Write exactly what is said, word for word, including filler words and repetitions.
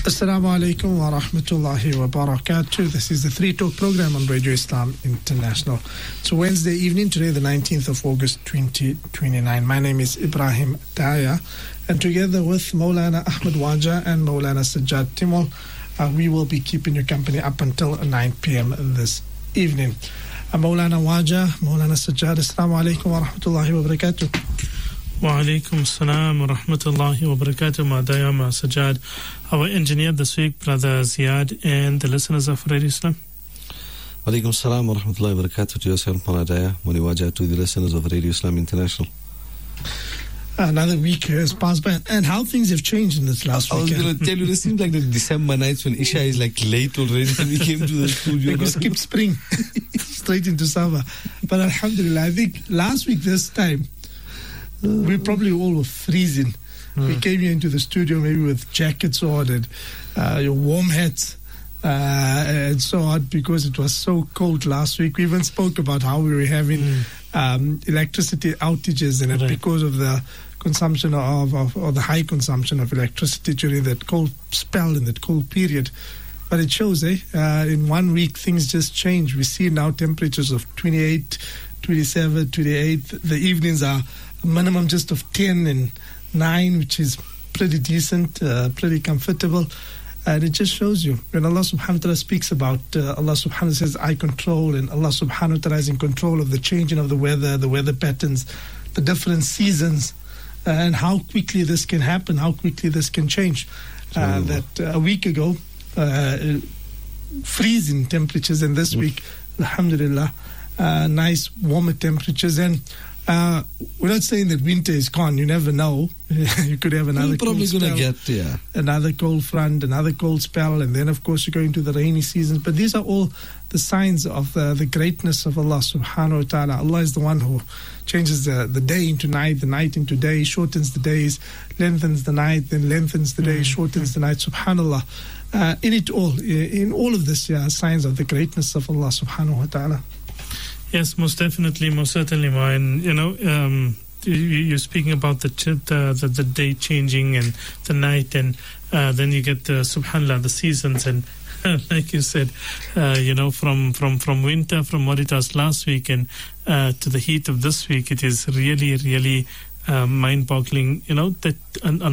Assalamu alaikum wa rahmatullahi wa barakatuh. This is the Three Talk program on Radio Islam International. It's Wednesday evening, today the nineteenth of August twenty twenty-nine. My name is Ibrahim Daya, and together with Maulana Ahmed Waja and Maulana Sajjad Timol, uh, we will be keeping you company up until nine p.m. this evening. Uh, Maulana Waja, Maulana Sajjad, Assalamu alaikum wa rahmatullahi wa barakatuh. Wa alaikum assalam wa rahmatullahi wa barakatuh. Madaya, Ma Sajjad, our engineer this week, Brother Ziad, and the listeners of Radio Islam. Wa alaikum assalam wa rahmatullahi wa barakatuh to yourself, Madaya, Muni Waja, to the listeners of Radio Islam International. Another week has passed by, and how things have changed in this last week. I was going to tell you, it seems like the December nights when Isha is like late already and we came to the studio. Like we skipped spring, straight into summer. But alhamdulillah, I think last week this time, we probably all were freezing. Mm. We came here into the studio maybe with jackets on and uh, your warm hats uh, and so on because it was so cold last week. We even spoke about how we were having mm. um, electricity outages in it right. because of the consumption of, of, or the high consumption of electricity during that cold spell, in that cold period. But it shows, eh, uh, in one week things just change. We see now temperatures of twenty-eight, twenty-seven, twenty-eight. The evenings are minimum just of ten and nine, which is pretty decent, uh, pretty comfortable. And it just shows you when Allah subhanahu wa ta'ala speaks about uh, Allah subhanahu wa ta'ala says I control, and Allah subhanahu wa ta'ala is in control of the changing of the weather, the weather patterns, the different seasons, uh, and how quickly this can happen, how quickly this can change. Uh, that uh, a week ago uh, freezing temperatures, and this week alhamdulillah uh, nice warmer temperatures. And Uh, we're not saying that winter is gone. You never know. You could have another You're probably cold gonna spell, get, yeah. another cold front, another cold spell, and then, of course, you go into the rainy seasons. But these are all the signs of the, the greatness of Allah subhanahu wa ta'ala. Allah is the one who changes the, the day into night, the night into day, shortens the days, lengthens the night, then lengthens the day, mm-hmm. shortens the night. Subhanallah. Uh, in it all, in all of this, yeah, signs of the greatness of Allah subhanahu wa ta'ala. Yes, most definitely, most certainly, Ma. And, you know, um, you, you're speaking about the, the the the day changing and the night, and uh, then you get the, subhanAllah, the seasons. And like you said, uh, you know, from, from, from winter, from what it was last week, and uh, to the heat of this week, it is really, really uh, mind-boggling, you know, that on, on